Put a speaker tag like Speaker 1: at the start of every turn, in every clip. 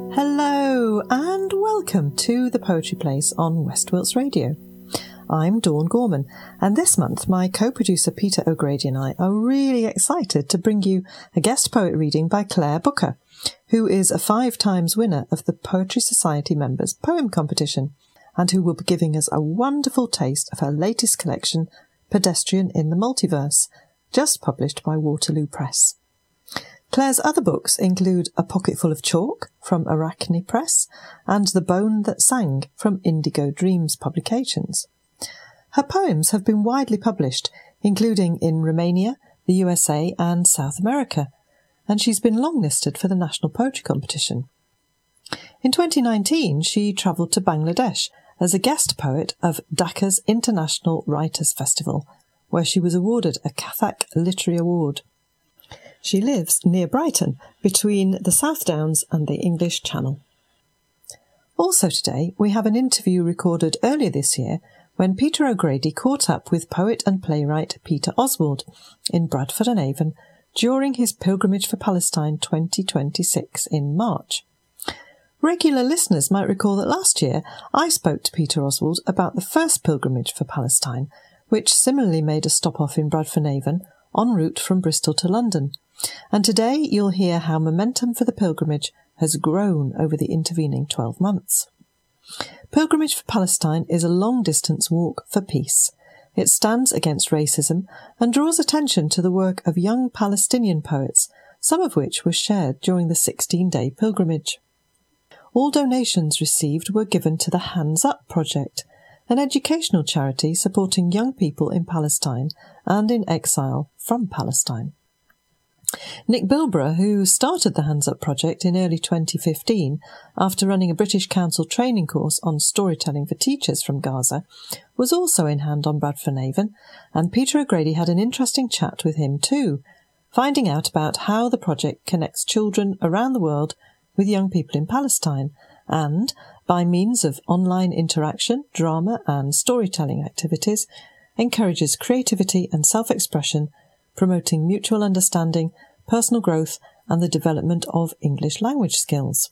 Speaker 1: Hello and welcome to the Poetry Place on West Wilts Radio. I'm Dawn Gorman, and this month my co-producer Peter O'Grady and I are really excited to bring you a guest poet reading by Claire Booker, who is a 5 times winner of the Poetry Society members' poem competition, and who will be giving us a wonderful taste of her latest collection, Pedestrian in the Multiverse, just published by Waterloo Press. Claire's other books include A Pocketful of Chalk from Arachne Press and The Bone That Sang from Indigo Dreams Publications. Her poems have been widely published, including in Romania, the USA and South America, and she's been longlisted for the National Poetry Competition. In 2019, she travelled to Bangladesh as a guest poet of Dhaka's International Writers' Festival, where she was awarded a Kathak Literary Award. She lives near Brighton, between the South Downs and the English Channel. Also today, we have an interview recorded earlier this year when Peter O'Grady caught up with poet and playwright Peter Oswald in Bradford-on-Avon during his Pilgrimage for Palestine 2026 in March. Regular listeners might recall that last year I spoke to Peter Oswald about the first Pilgrimage for Palestine, which similarly made a stop-off in Bradford-on-Avon en route from Bristol to London. And today you'll hear how momentum for the pilgrimage has grown over the intervening 12 months. Pilgrimage for Palestine is a long-distance walk for peace. It stands against racism and draws attention to the work of young Palestinian poets, some of which were shared during the 16-day pilgrimage. All donations received were given to the Hands Up Project, an educational charity supporting young people in Palestine and in exile from Palestine. Nick Bilborough, who started the Hands Up Project in early 2015 after running a British Council training course on storytelling for teachers from Gaza, was also in hand on Bradford-on-Avon, and Peter O'Grady had an interesting chat with him too, finding out about how the project connects children around the world with young people in Palestine and, by means of online interaction, drama and storytelling activities, encourages creativity and self-expression, promoting mutual understanding, personal growth and the development of English language skills.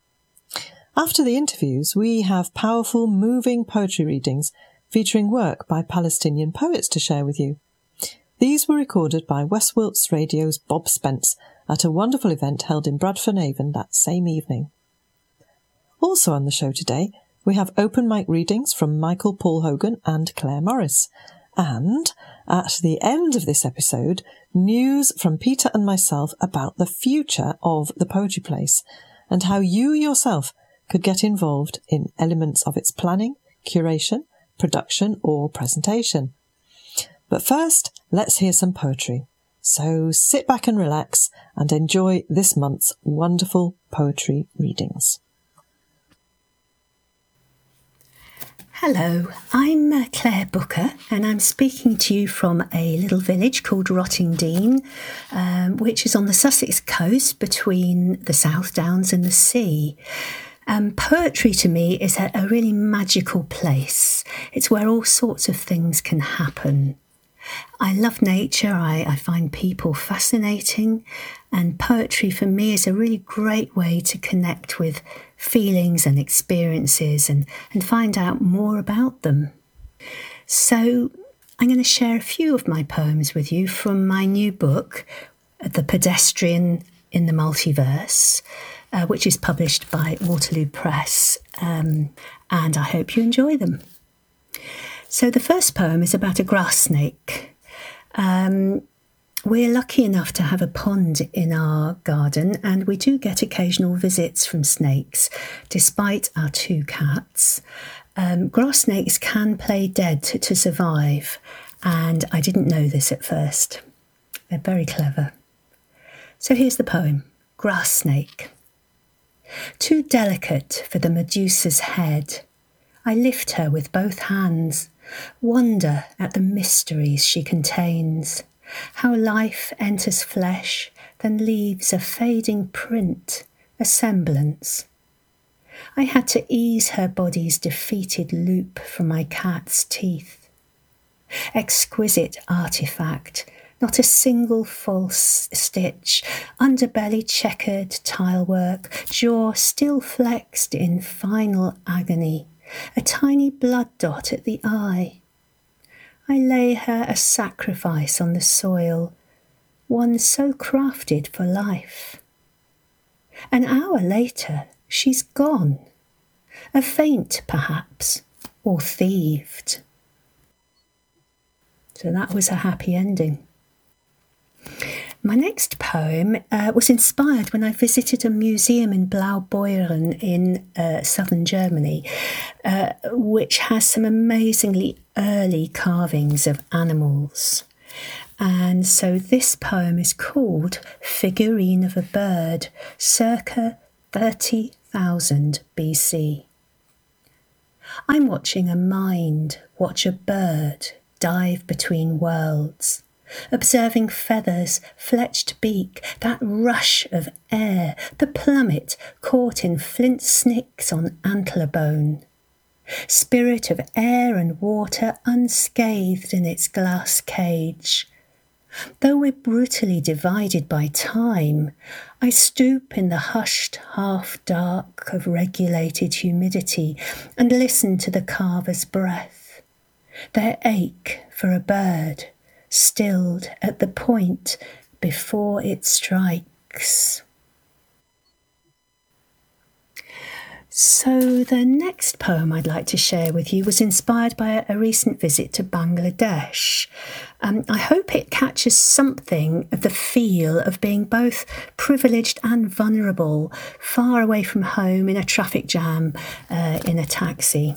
Speaker 1: After the interviews, we have powerful, moving poetry readings featuring work by Palestinian poets to share with you. These were recorded by West Wilts Radio's Bob Spence at a wonderful event held in Bradford-on-Avon that same evening. Also on the show today, we have open mic readings from Michael Paul Hogan and Claire Morris. And, at the end of this episode, news from Peter and myself about the future of the Poetry Place and how you yourself could get involved in elements of its planning, curation, production or presentation. But first, let's hear some poetry. So sit back and relax and enjoy this month's wonderful poetry readings.
Speaker 2: Hello, I'm Claire Booker and I'm speaking to you from a little village called Rottingdean, which is on the Sussex coast between the South Downs and the sea. Poetry to me is a really magical place. It's where all sorts of things can happen. I love nature, I find people fascinating, and poetry for me is a really great way to connect with feelings and experiences and find out more about them. So I'm going to share a few of my poems with you from my new book, The Pedestrian in the Multiverse, which is published by Waterloo Press, and I hope you enjoy them. So the first poem is about a grass snake. We're lucky enough to have a pond in our garden, and we do get occasional visits from snakes, despite our 2 cats. Grass snakes can play dead to survive, and I didn't know this at first. They're very clever. So here's the poem, Grass Snake. Too delicate for the Medusa's head, I lift her with both hands, wonder at the mysteries she contains, how life enters flesh, then leaves a fading print, a semblance. I had to ease her body's defeated loop from my cat's teeth. Exquisite artefact, not a single false stitch, underbelly checkered tilework, jaw still flexed in final agony, a tiny blood dot at the eye. I lay her a sacrifice on the soil, one so crafted for life. An hour later, she's gone, a faint perhaps, or thieved. So that was a happy ending. My next poem was inspired when I visited a museum in Blaubeuren in southern Germany, which has some amazingly early carvings of animals. And so this poem is called Figurine of a Bird, circa 30,000 BC. I'm watching a mind watch a bird dive between worlds, observing feathers, fletched beak, that rush of air, the plummet caught in flint snicks on antler bone. Spirit of air and water unscathed in its glass cage. Though we're brutally divided by time, I stoop in the hushed half-dark of regulated humidity and listen to the carver's breath, their ache for a bird, stilled at the point before it strikes. So the next poem I'd like to share with you was inspired by a recent visit to Bangladesh. I hope it catches something of the feel of being both privileged and vulnerable, far away from home in a traffic jam in a taxi.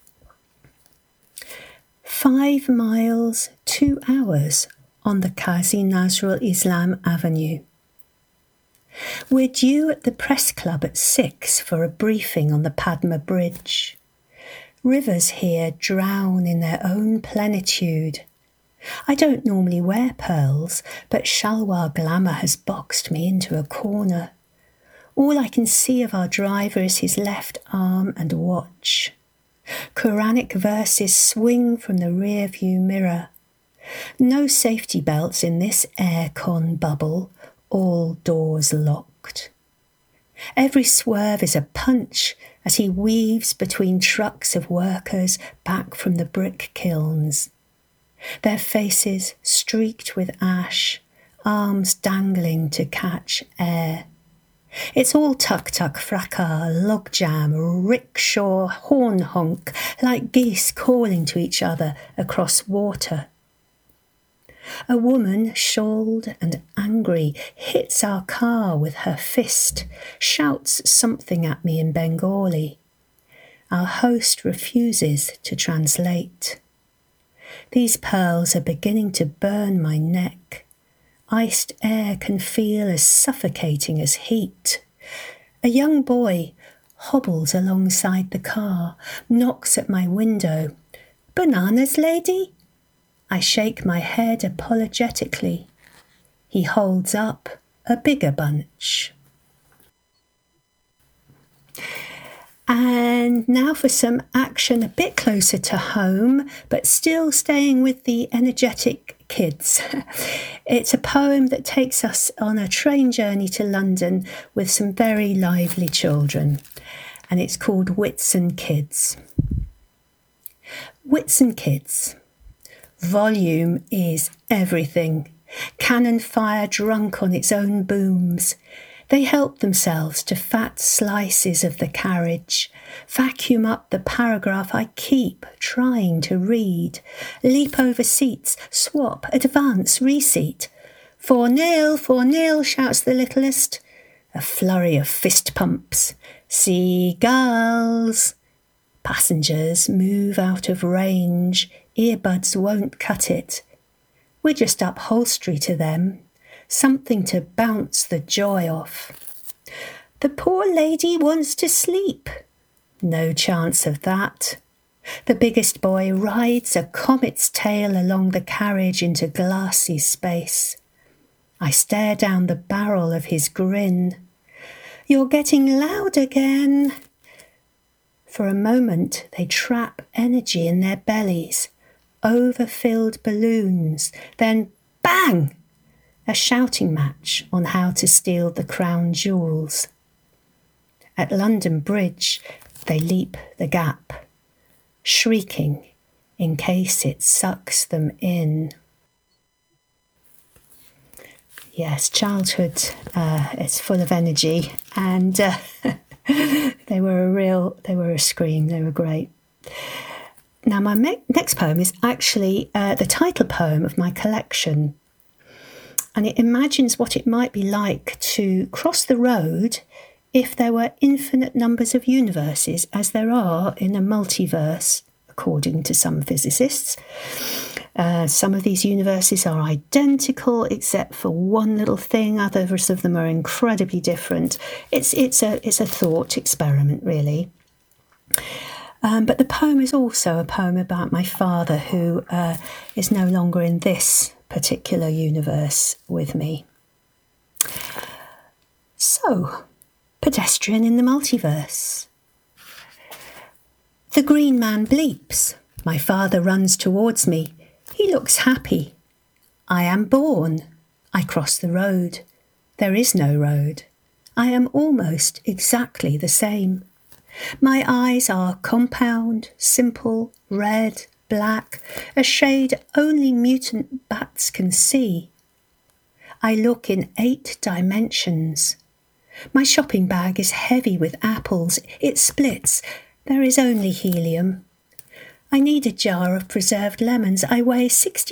Speaker 2: 5 miles, 2 hours on the Qazi Nazrul Islam Avenue. We're due at the press club at 6 for a briefing on the Padma Bridge. Rivers here drown in their own plenitude. I don't normally wear pearls, but Shalwar glamour has boxed me into a corner. All I can see of our driver is his left arm and watch. Quranic verses swing from the rear-view mirror. No safety belts in this air-con bubble, all doors locked. Every swerve is a punch as he weaves between trucks of workers back from the brick kilns. Their faces streaked with ash, arms dangling to catch air. It's all tuk-tuk, fracas, logjam, rickshaw, horn honk, like geese calling to each other across water. A woman, shawled and angry, hits our car with her fist, shouts something at me in Bengali. Our host refuses to translate. These pearls are beginning to burn my neck. Iced air can feel as suffocating as heat. A young boy hobbles alongside the car, knocks at my window. "Bananas, lady?" I shake my head apologetically. He holds up a bigger bunch. And now for some action a bit closer to home, but still staying with the energetic kids. It's a poem that takes us on a train journey to London with some very lively children, and it's called Wits and Kids. Wits and Kids. Volume is everything. Cannon fire drunk on its own booms. They help themselves to fat slices of the carriage, vacuum up the paragraph I keep trying to read, leap over seats, swap, advance, reseat. 4-0, 4-0, shouts the littlest. A flurry of fist pumps. Seagulls. Passengers move out of range. Earbuds won't cut it. We're just upholstery to them, something to bounce the joy off. The poor lady wants to sleep. No chance of that. The biggest boy rides a comet's tail along the carriage into glassy space. I stare down the barrel of his grin. You're getting loud again. For a moment they trap energy in their bellies. Overfilled balloons, then bang! bang! A shouting match on how to steal the crown jewels. At London Bridge, they leap the gap, shrieking in case it sucks them in. Yes, childhood is full of energy, and they were a scream. They were great. Now, my next poem is actually the title poem of my collection, and it imagines what it might be like to cross the road if there were infinite numbers of universes, as there are in a multiverse, according to some physicists. Some of these universes are identical except for one little thing. Others of them are incredibly different. It's a thought experiment, really. But the poem is also a poem about my father, who is no longer in this particular universe with me. So, pedestrian in the multiverse. The green man bleeps. My father runs towards me. He looks happy. I am born. I cross the road. There is no road. I am almost exactly the same. My eyes are compound, simple, red, black, a shade only mutant bats can see. I look in 8 dimensions. My shopping bag is heavy with apples. It splits. There is only helium. I need a jar of preserved lemons. I weigh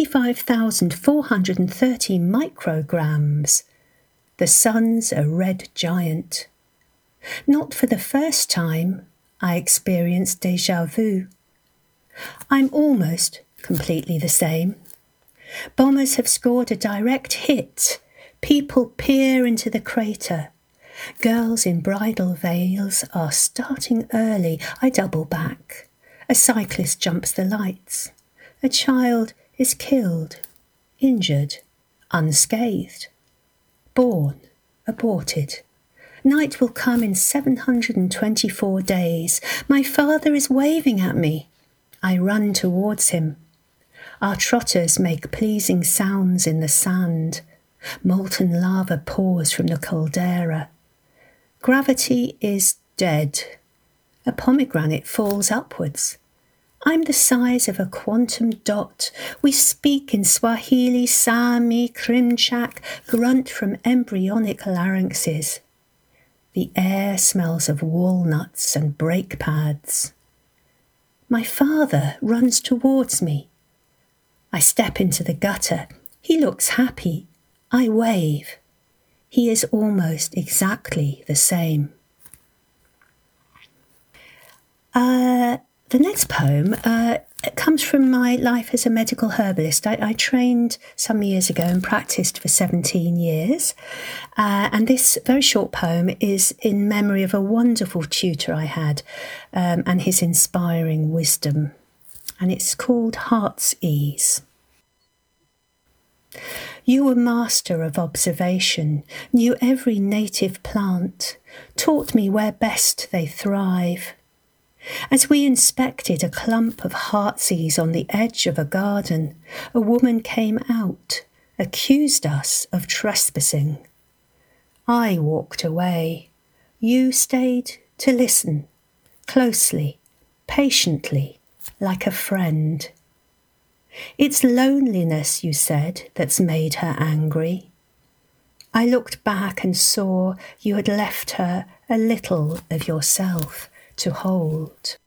Speaker 2: 65,430 micrograms. The sun's a red giant. Not for the first time, I experience déjà vu. I'm almost completely the same. Bombers have scored a direct hit. People peer into the crater. Girls in bridal veils are starting early. I double back. A cyclist jumps the lights. A child is killed, injured, unscathed. Born, aborted. Night will come in 724 days. My father is waving at me. I run towards him. Our trotters make pleasing sounds in the sand. Molten lava pours from the caldera. Gravity is dead. A pomegranate falls upwards. I'm the size of a quantum dot. We speak in Swahili, Sami, Krimchak, grunt from embryonic larynxes. The air smells of walnuts and brake pads. My father runs towards me. I step into the gutter. He looks happy. I wave. He is almost exactly the same. The next poem comes from my life as a medical herbalist. I trained some years ago and practiced for 17 years. And this very short poem is in memory of a wonderful tutor I had and his inspiring wisdom. And it's called Heart's Ease. You were master of observation, knew every native plant, taught me where best they thrive. As we inspected a clump of heartsease on the edge of a garden, a woman came out, accused us of trespassing. I walked away. You stayed to listen, closely, patiently, like a friend. It's loneliness, you said, that's made her angry. I looked back and saw you had left her a little of yourself to hold.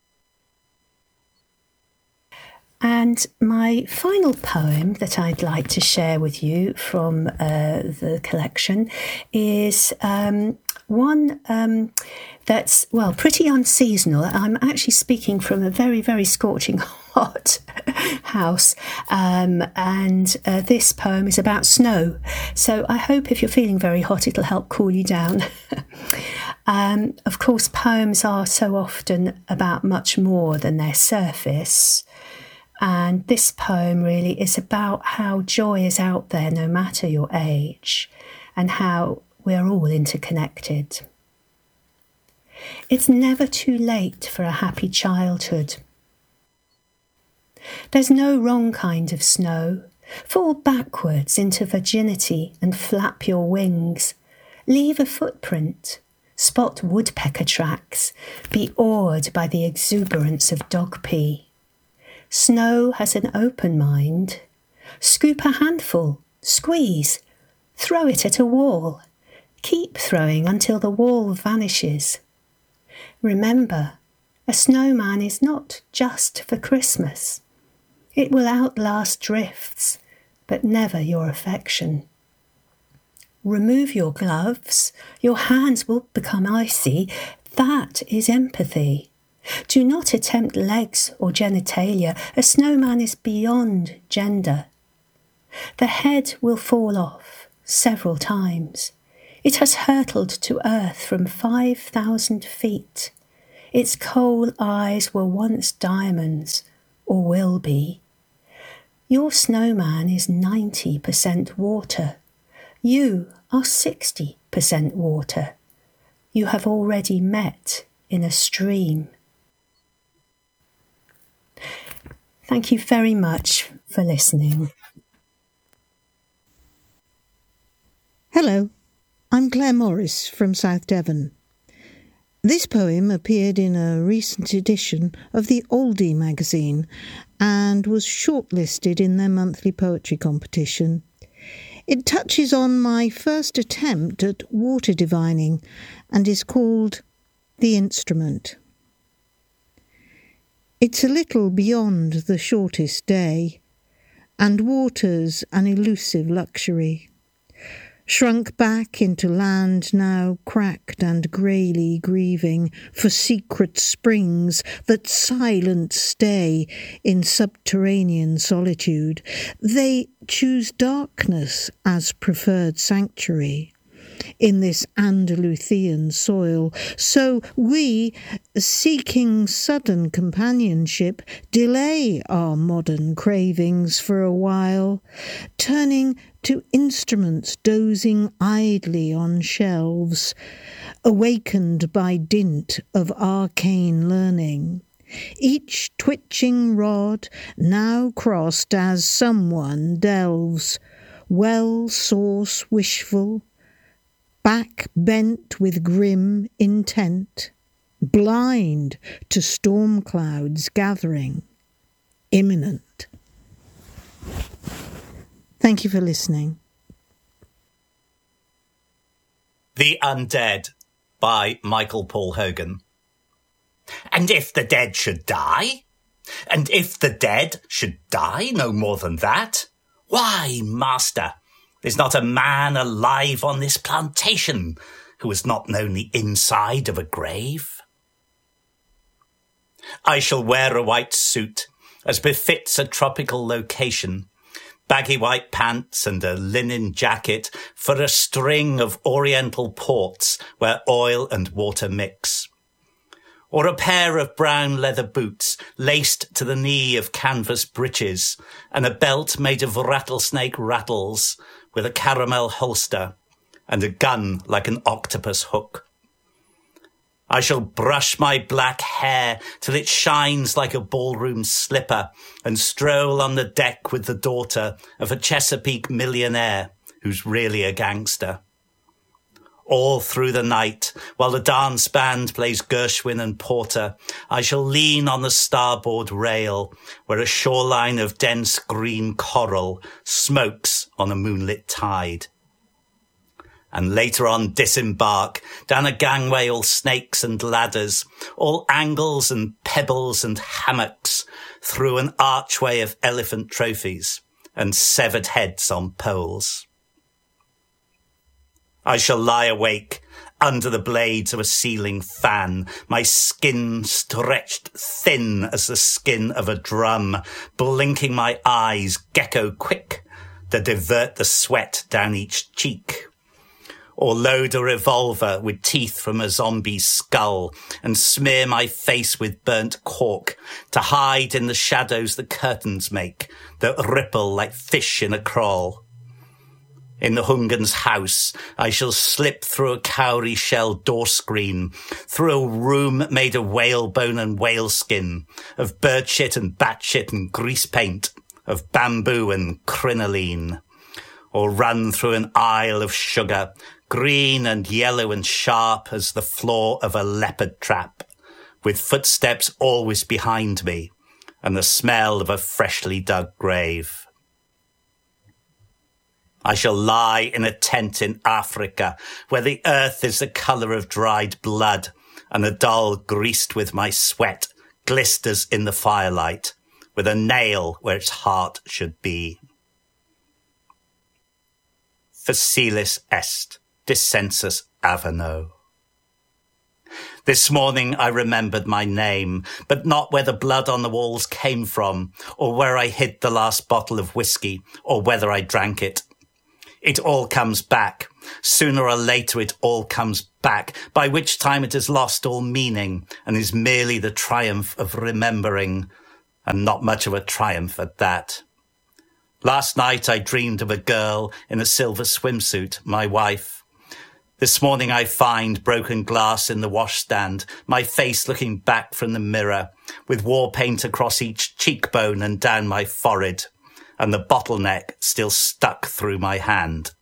Speaker 2: And my final poem that I'd like to share with you from the collection is one that's, well, pretty unseasonal. I'm actually speaking from a very, very scorching hot house, and this poem is about snow. So I hope if you're feeling very hot, it'll help cool you down. Of course, poems are so often about much more than their surface. And this poem really is about how joy is out there no matter your age and how we're all interconnected. It's never too late for a happy childhood. There's no wrong kind of snow. Fall backwards into virginity and flap your wings. Leave a footprint. Spot woodpecker tracks. Be awed by the exuberance of dog pee. Snow has an open mind. Scoop a handful. Squeeze. Throw it at a wall. Keep throwing until the wall vanishes. Remember, a snowman is not just for Christmas. It will outlast drifts, but never your affection. Remove your gloves. Your hands will become icy. That is empathy. Do not attempt legs or genitalia. A snowman is beyond gender. The head will fall off several times. It has hurtled to earth from 5,000 feet. Its coal eyes were once diamonds, or will be. Your snowman is 90% water. You are 60% water. You have already met in a stream. Thank you very much for listening.
Speaker 3: Hello, I'm Claire Morris from South Devon. This poem appeared in a recent edition of the Oldie magazine and was shortlisted in their monthly poetry competition. It touches on my first attempt at water divining and is called The Instrument. It's a little beyond the shortest day, and water's an elusive luxury. Shrunk back into land now cracked and greyly grieving for secret springs that silent stay in subterranean solitude. They choose darkness as preferred sanctuary in this Andalusian soil. So we, seeking sudden companionship, delay our modern cravings for a while, turning to instruments dozing idly on shelves, awakened by dint of arcane learning. Each twitching rod now crossed as someone delves, well source wishful, back bent with grim intent, blind to storm clouds gathering, imminent. Thank you for listening.
Speaker 4: The Undead by Michael Paul Hogan. And if the dead should die? And if the dead should die, no more than that? Why, master, there's not a man alive on this plantation who has not known the inside of a grave. I shall wear a white suit, as befits a tropical location, baggy white pants and a linen jacket for a string of oriental ports where oil and water mix. Or a pair of brown leather boots laced to the knee of canvas breeches and a belt made of rattlesnake rattles with a caramel holster and a gun like an octopus hook. I shall brush my black hair till it shines like a ballroom slipper and stroll on the deck with the daughter of a Chesapeake millionaire who's really a gangster. All through the night, while the dance band plays Gershwin and Porter, I shall lean on the starboard rail where a shoreline of dense green coral smokes on a moonlit tide. And later on disembark down a gangway all snakes and ladders, all angles and pebbles and hammocks, through an archway of elephant trophies and severed heads on poles. I shall lie awake under the blades of a ceiling fan, my skin stretched thin as the skin of a drum, blinking my eyes gecko quick to divert the sweat down each cheek. Or load a revolver with teeth from a zombie's skull and smear my face with burnt cork to hide in the shadows the curtains make that ripple like fish in a crawl. In the Hungan's house, I shall slip through a cowrie shell door screen, through a room made of whalebone and whaleskin, of bird shit and bat shit and grease paint, of bamboo and crinoline, or run through an aisle of sugar, green and yellow and sharp as the floor of a leopard trap, with footsteps always behind me and the smell of a freshly dug grave. I shall lie in a tent in Africa, where the earth is the colour of dried blood, and the doll greased with my sweat glisters in the firelight, with a nail where its heart should be. Facilis est, descensus Aveno. This morning I remembered my name, but not where the blood on the walls came from, or where I hid the last bottle of whiskey, or whether I drank it. It all comes back. Sooner or later it all comes back, by which time it has lost all meaning and is merely the triumph of remembering, and not much of a triumph at that. Last night I dreamed of a girl in a silver swimsuit, my wife. This morning I find broken glass in the washstand, my face looking back from the mirror, with war paint across each cheekbone and down my forehead, and the bottleneck still stuck through my hand.